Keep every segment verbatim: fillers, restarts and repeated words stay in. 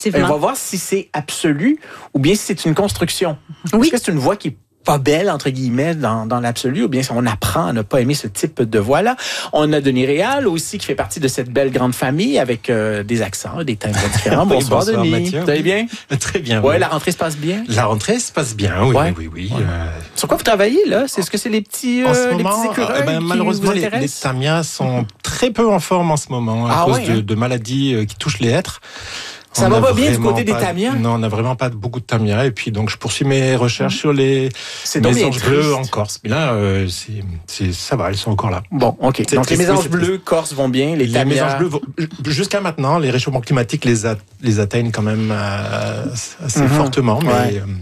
On va voir si c'est absolu ou bien si c'est une construction. Oui. Est-ce que c'est une voix qui est pas belle, entre guillemets, dans, dans l'absolu, ou bien si on apprend à ne pas aimer ce type de voix-là. On a Denis Réal aussi, qui fait partie de cette belle grande famille avec euh, des accents, des timbres différents. Oui, bonsoir, bonsoir, Denis. Mathieu. Vous allez bien? Très bien. Ouais, oui. la rentrée se passe bien? La rentrée se passe bien, oui, ouais. oui, oui. oui. Ouais. Euh... Sur quoi vous travaillez, là? C'est, est-ce que c'est les petits, euh, en ce les moment, petits écureuils euh, ben, qui malheureusement, vous les, les intéressent? tamias sont très peu en forme en ce moment à ah, cause ouais, de, hein? de maladies euh, qui touchent les hêtres. Ça on va pas bien du vraiment côté des pas, tamias? Non, on n'a vraiment pas beaucoup de tamias. Et puis, donc, je poursuis mes recherches mmh. sur les mésanges bleus en Corse. Mais là, euh, c'est, c'est, ça va, elles sont encore là. Bon, OK. C'est donc, triste, les mésanges oui, bleus corse vont bien, les, les tamias... mésanges bleus, vont, jusqu'à maintenant, les réchauffements climatiques les, a, les atteignent quand même euh, assez mmh. fortement. Mais... Ouais. Euh,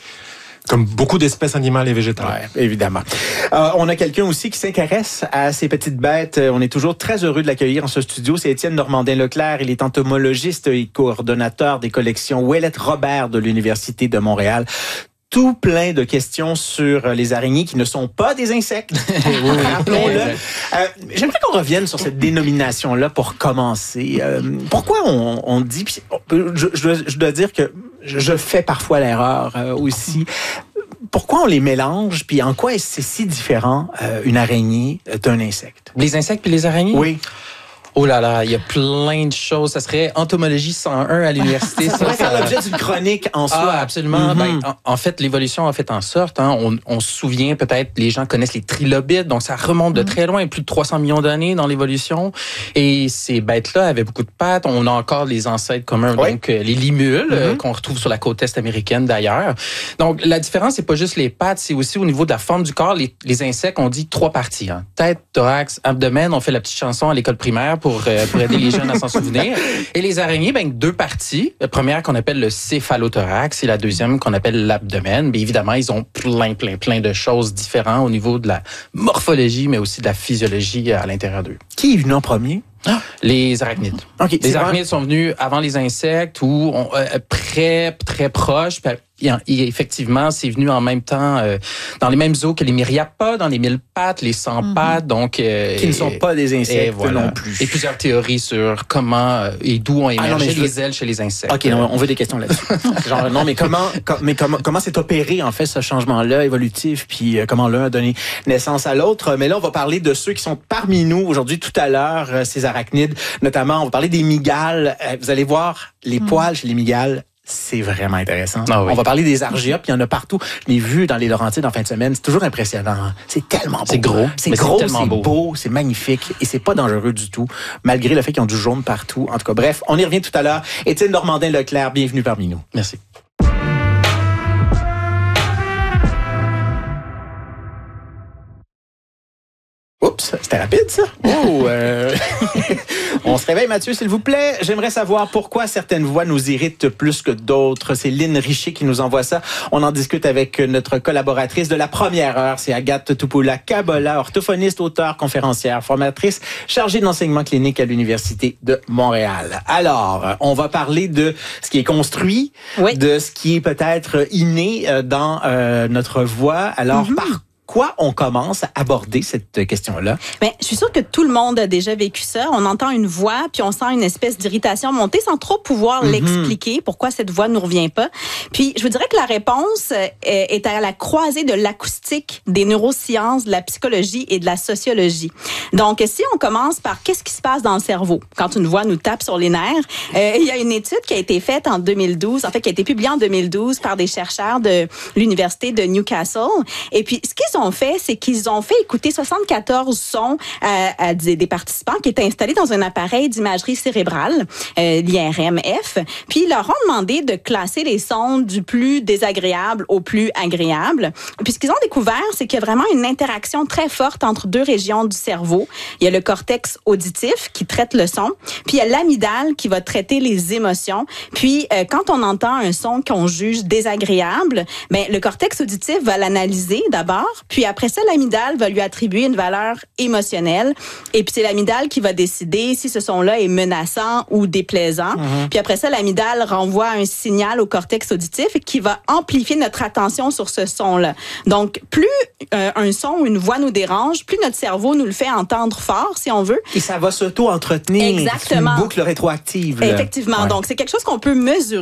Comme beaucoup d'espèces animales et végétales. Ouais, évidemment. Euh, on a quelqu'un aussi qui s'intéresse à ces petites bêtes. On est toujours très heureux de l'accueillir en ce studio. C'est Étienne Normandin-Leclerc. Il est entomologiste et coordonnateur des collections Ouellette Robert de l'Université de Montréal. Tout plein de questions sur les araignées qui ne sont pas des insectes. oui, rappelons-le. Euh, j'aimerais qu'on revienne sur cette dénomination-là pour commencer. Euh, pourquoi on, on dit... Je, je, dois, je dois dire que je fais parfois l'erreur euh, aussi. Pourquoi on les mélange, puis en quoi est-ce c'est si différent euh, une araignée d'un insecte? Les insectes puis les araignées? Oui. Oh là là, il y a plein de choses. Ça serait entomologie cent un à l'université. ça pourrait faire l'objet d'une chronique en soi. Ah, absolument. Mm-hmm. Ben, en, en fait, l'évolution a fait en sorte, hein, on, on se souvient peut-être, les gens connaissent les trilobites, donc ça remonte de très loin, plus de trois cents millions d'années dans l'évolution. Et ces bêtes-là avaient beaucoup de pattes. On a encore les ancêtres communs, oui. donc euh, les limules, mm-hmm. euh, qu'on retrouve sur la côte est américaine d'ailleurs. Donc la différence, c'est pas juste les pattes, c'est aussi au niveau de la forme du corps. Les, les insectes, on dit trois parties. Hein. Tête, thorax, abdomen. On fait la petite chanson à l'école primaire pour, euh, pour aider les jeunes à s'en souvenir. Et les araignées, ben, deux parties. La première qu'on appelle le céphalothorax et la deuxième qu'on appelle l'abdomen. Bien évidemment, ils ont plein, plein, plein de choses différentes au niveau de la morphologie, mais aussi de la physiologie à l'intérieur d'eux. Qui est venu en premier? Ah, les arachnides. Okay, les arachnides sont venus avant les insectes ou on, euh, très, très proches. Et effectivement, c'est venu en même temps euh, dans les mêmes eaux que les myriapodes, dans les mille pattes, les cent mm-hmm. pattes, donc euh, qui ne sont pas des insectes voilà. non plus. Et plusieurs théories sur comment euh, et d'où ont émergé ah non, les veux... ailes chez les insectes. Ok, non, on veut des questions là-dessus. Genre non, mais comment, com- mais comment, comment s'est opéré en fait ce changement-là évolutif, puis euh, comment l'un a donné naissance à l'autre. Mais là, on va parler de ceux qui sont parmi nous aujourd'hui, tout à l'heure, euh, ces arachnides, notamment, on va parler des mygales. Euh, vous allez voir les mm. poils chez les mygales. C'est vraiment intéressant. Ah oui. On va parler des argiopes, il y en a partout. Je l'ai vu dans les Laurentides en fin de semaine. C'est toujours impressionnant. C'est tellement beau. C'est gros. C'est gros, c'est, c'est beau. beau, c'est magnifique et c'est pas dangereux du tout, malgré le fait qu'ils ont du jaune partout. En tout cas, bref, on y revient tout à l'heure. Étienne Normandin-Leclerc, bienvenue parmi nous. Merci. Oups, c'était rapide, ça. Oh, euh... On se réveille, Mathieu, s'il vous plaît. J'aimerais savoir pourquoi certaines voix nous irritent plus que d'autres. C'est Lynn Richer qui nous envoie ça. On en discute avec notre collaboratrice de la première heure. C'est Agathe Tupoula-Kabola, orthophoniste, auteure, conférencière, formatrice, chargée d'enseignement clinique à l'Université de Montréal. Alors, on va parler de ce qui est construit, oui. de ce qui est peut-être inné dans euh, notre voix. Alors, mm-hmm. par Quoi on commence à aborder cette question-là? Bien, je suis sûre que tout le monde a déjà vécu ça. On entend une voix, puis on sent une espèce d'irritation monter sans trop pouvoir mm-hmm. l'expliquer, pourquoi cette voix ne nous revient pas. Puis, je vous dirais que la réponse est à la croisée de l'acoustique, des neurosciences, de la psychologie et de la sociologie. Donc, si on commence par qu'est-ce qui se passe dans le cerveau quand une voix nous tape sur les nerfs, euh, il y a une étude qui a été faite en deux mille douze, en fait, qui a été publiée en deux mille douze par des chercheurs de l'Université de Newcastle. Et puis, ce qu'ils ont fait, c'est qu'ils ont fait écouter soixante-quatorze sons à, à des, des participants qui étaient installés dans un appareil d'imagerie cérébrale, euh, l'I R M F. Puis ils leur ont demandé de classer les sons du plus désagréable au plus agréable. Puis ce qu'ils ont découvert, c'est qu'il y a vraiment une interaction très forte entre deux régions du cerveau. Il y a le cortex auditif qui traite le son, puis il y a l'amygdale qui va traiter les émotions. Puis euh, quand on entend un son qu'on juge désagréable, ben le cortex auditif va l'analyser d'abord. Puis après ça, l'amygdale va lui attribuer une valeur émotionnelle. Et puis c'est l'amygdale qui va décider si ce son-là est menaçant ou déplaisant. Mm-hmm. Puis après ça, l'amygdale renvoie un signal au cortex auditif qui va amplifier notre attention sur ce son-là. Donc, plus euh, un son ou une voix nous dérange, plus notre cerveau nous le fait entendre fort, si on veut. Et ça va s'auto-entretenir. Exactement. C'est une boucle rétroactive. Là. Effectivement. Ouais. Donc, c'est quelque chose qu'on peut mesurer.